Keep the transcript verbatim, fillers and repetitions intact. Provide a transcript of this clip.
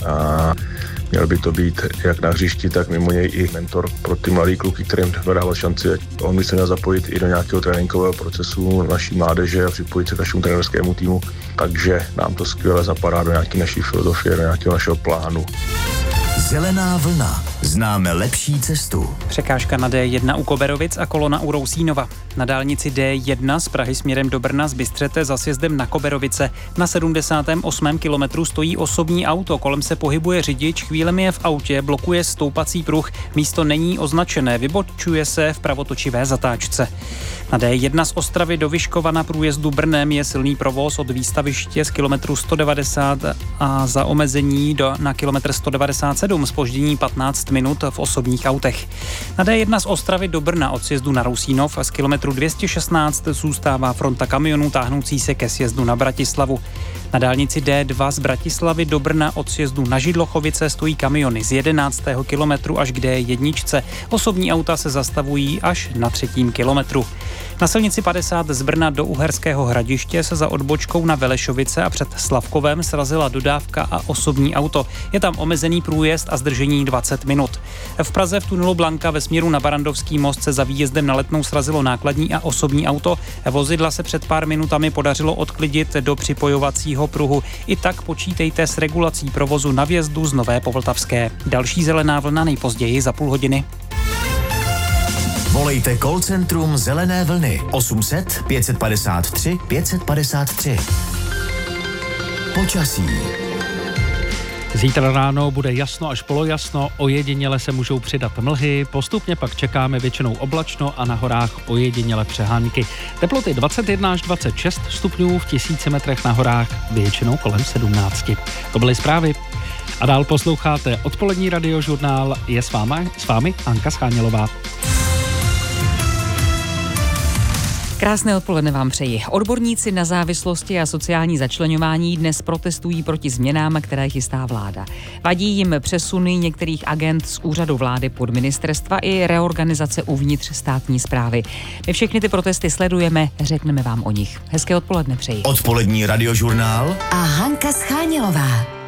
a měl by to být jak na hřišti, tak mimo něj i mentor pro ty mladý kluky, kterým dával šanci. On by se měl zapojit i do nějakého tréninkového procesu naší mládeže a připojit se k našemu trenerskému týmu, takže nám to skvěle zapadá do nějaké naší filozofie, do nějakého našeho plánu. Zelená vlna. Známe lepší cestu. Překážka na D jedna u Koberovic a kolona u Rousínova. Na dálnici D jedna z Prahy směrem do Brna z Bystřete za sjezdem na Koberovice. Na sedmdesátém osmém kilometru stojí osobní auto, kolem se pohybuje řidič, chvílemi je v autě, blokuje stoupací pruh, místo není označené, vybočuje se v pravotočivé zatáčce. Na D jedna z Ostravy do Vyškova na průjezdu Brnem je silný provoz od výstaviště z kilometru sto devadesát a za omezení do, na kilometr sto devadesát sedm, zpoždění patnáct minut v osobních autech. Na D jedna z Ostravy do Brna od sjezdu na Rousínov z kilometru dvě stě šestnáct zůstává fronta kamionů táhnoucí se ke sjezdu na Bratislavu. Na dálnici D dva z Bratislavy do Brna od sjezdu na Židlochovice stojí kamiony z jedenáctého kilometru až k D jedna. Osobní auta se zastavují až na třetím kilometru. Na silnici padesát z Brna do Uherského Hradiště se za odbočkou na Velešovice a před Slavkovem srazila dodávka a osobní auto. Je tam omezený průjezd a zdržení dvacet minut. V Praze v tunelu Blanka ve směru na Barandovský most se za výjezdem na Letnou srazilo nákladní a osobní auto. Vozidla se před pár minutami podařilo odklidit do připojovacího pruhu. I tak počítejte s regulací provozu na vjezdu z Nové Povltavské. Další zelená vlna nejpozději za půl hodiny. Volejte call centrum Zelené vlny osm set pět padesát tři pět padesát tři. Počasí. Zítra ráno bude jasno až polojasno, ojediněle se můžou přidat mlhy, postupně pak čekáme většinou oblačno a na horách ojediněle přehánky. Teploty dvacet jedna až dvacet šest stupňů, v tisíci metrech na horách většinou kolem sedmnáct. To byly zprávy. A dál posloucháte odpolední radiožurnál, je s vámi, s vámi Anka Schánělová. Krásné odpoledne vám přeji. Odborníci na závislosti a sociální začleňování dnes protestují proti změnám, které chystá vláda. Vadí jim přesuny některých agent z úřadu vlády pod ministerstva i reorganizace uvnitř státní správy. My všechny ty protesty sledujeme, řekneme vám o nich. Hezké odpoledne přeji. Odpolední radiožurnál a Hanka Schánělová.